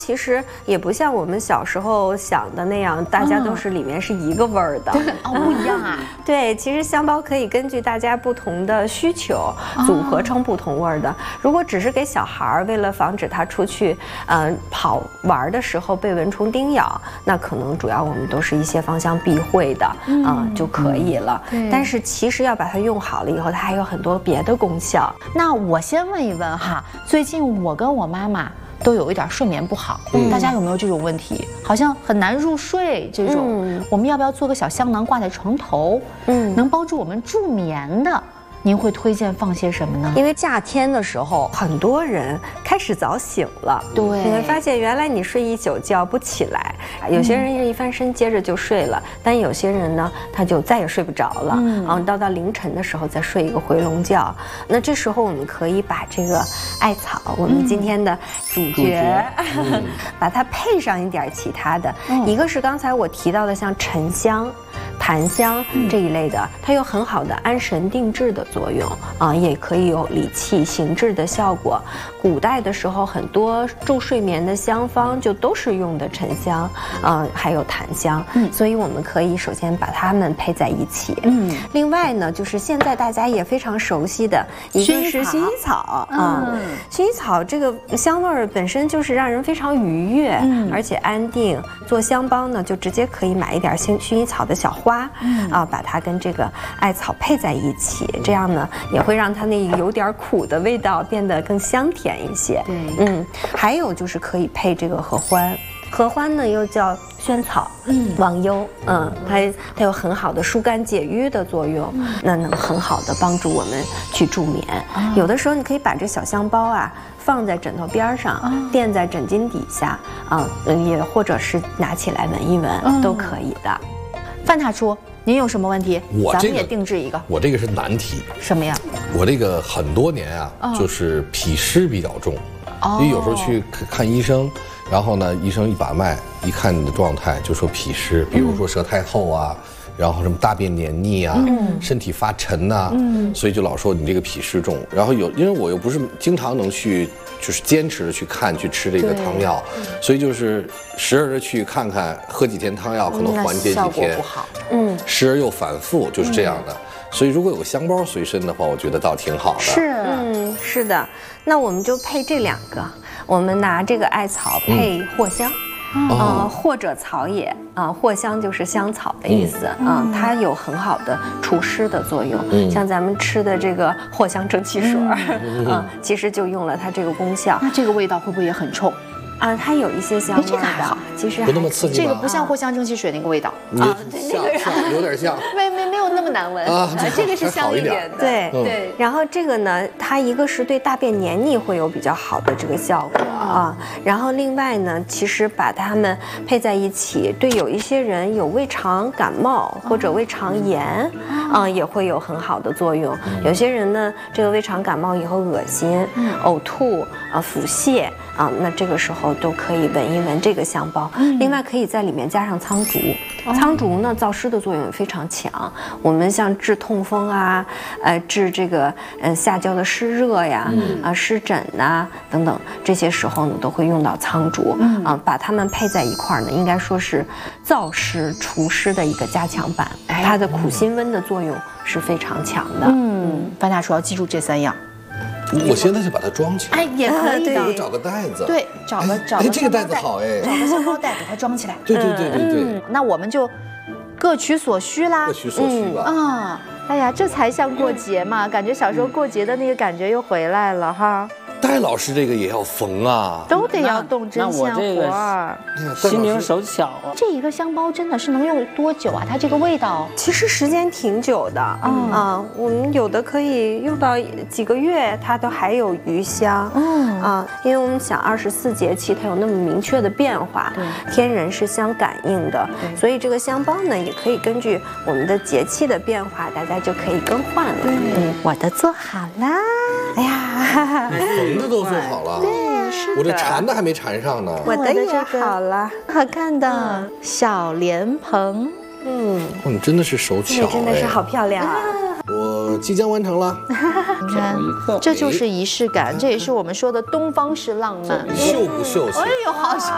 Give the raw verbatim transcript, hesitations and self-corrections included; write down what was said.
其实也不像我们小时候想的那样，大家都是里面是一个味儿的。 哦，不一样啊。 对，其实香包可以根据大家不同的需求组合成不同味儿的。如果只是给小孩儿，为了防止他出去呃跑玩的时候被蚊虫叮咬，那可能主要我们都是一些芳香避秽的啊、呃、就可以了。但是其实要把它用好了以后，它还有很多别的功效。 那我先问一问哈，最近我跟我妈妈都有一点睡眠不好，嗯、大家有没有这种问题？好像很难入睡这种，嗯、我们要不要做个小香囊挂在床头？嗯，能帮助我们助眠的。您会推荐放些什么呢？ 因为夏天的时候，很多人开始早醒了。 对， 你会发现原来你睡一宿觉不起来，有些人是一翻身接着就睡了，嗯、但有些人呢，他就再也睡不着了，嗯、然后到到凌晨的时候再睡一个回笼觉。那这时候我们可以把这个艾草，我们今天的主角，嗯、把它配上一点其他的，嗯、一个是刚才我提到的像沉香、檀香这一类的，它有很好的安神定志的作用啊，也可以有理气行志的效果。古代的时候，很多助睡眠的香方就都是用的沉香，啊，还有檀香。嗯，所以我们可以首先把它们配在一起。嗯，另外呢，就是现在大家也非常熟悉的一个是薰衣草啊，薰衣草这个香味儿本身就是让人非常愉悦，嗯，而且安定。做香包呢，就直接可以买一点薰薰衣草的小花，嗯啊，把它跟这个艾草配在一起，这样呢也会让它那有点苦的味道变得更香甜一些。对，嗯，还有就是可以配这个合欢。合欢呢又叫萱草，嗯，忘忧，嗯，它它有很好的疏肝解郁的作用，嗯、那能很好的帮助我们去助眠。啊、有的时候你可以把这小香包啊放在枕头边上，啊、垫在枕巾底下啊，也或者是拿起来闻一闻，嗯、都可以的。 范大厨，您有什么问题？ 我、这个、 咱们也定制一个。 我这个是难题。 什么呀？ 我这个很多年啊，哦、就是脾湿比较重，哦、因为有时候去看医生。然后呢，医生一把脉，一看你的状态，就说脾湿，比如说舌苔厚啊，嗯、然后什么大便黏腻啊，嗯、身体发沉呐、啊，嗯、所以就老说你这个脾湿重。然后有，因为我又不是经常能去，就是坚持的去看去吃这个汤药，所以就是时而的去看看，喝几天汤药可能缓解几天， 不好， 嗯， 时而又反复，就是这样的。嗯、所以如果有个香包随身的话，我觉得倒挺好的。 是，嗯，是的，那我们就配这两个。我们拿这个艾草配藿香，嗯、呃，或者草野啊、呃，藿香就是香草的意思啊、嗯呃，它有很好的除湿的作用。嗯、像咱们吃的这个藿香正气水，啊、嗯呃，其实就用了它这个功效。 那这个味道会不会也很冲？ 啊，它有一些香味的，这个还好，其实不那么刺激。 这个不像藿香正气水那个味道啊，那个有点像， 没没没有那么难闻啊。这个是香一点的， 对对。然后这个呢，它一个是对大便黏腻会有比较好的这个效果啊。然后另外呢，其实把它们配在一起，对有一些人有胃肠感冒或者胃肠炎啊，也会有很好的作用。有些人呢，这个胃肠感冒以后恶心、呕吐啊、腹泻啊，那这个时候都可以闻一闻这个香包。嗯、另外可以在里面加上苍竹，哦、苍竹呢燥湿的作用也非常强。我们像治痛风啊，呃治这个呃下焦的湿热呀，嗯、啊湿疹呐、等等，这些时候呢都会用到苍竹。嗯、啊，把它们配在一块儿呢，应该说是燥湿除湿的一个加强版，哎、它的苦辛温的作用是非常强的。 嗯，范大厨要记住这三样。 我现在就把它装起来， 哎，也可以的。 我找个袋子， 对，找个找个这个袋子好哎， 找个香包袋给它装起来。 对对对对对。 那我们就各取所需啦， 各取所需吧。 啊，哎呀，这才像过节嘛，感觉小时候过节的那个感觉又回来了哈。 戴老师这个也要缝啊， 都得要动针线活儿， 心灵手巧啊。 这一个香包真的是能用多久啊？它这个味道其实时间挺久的啊、嗯呃，我们有的可以用到几个月，它都还有余香。嗯啊、呃，因为我们想二十四节气它有那么明确的变化，天人是相感应的，所以这个香包呢也可以根据我们的节气的变化，大家就可以更换了。嗯，我的做好啦。哎呀， 缝的都做好了， 对，是的， 我这缠的还没缠上呢。 我的也好了， 好看的小莲蓬， 嗯，哦，你真的是手巧， 真的是好漂亮啊！ 我即将完成了， 你看，这就是仪式感，这也是我们说的东方式浪漫。 秀不秀气？ 哎呦，好秀！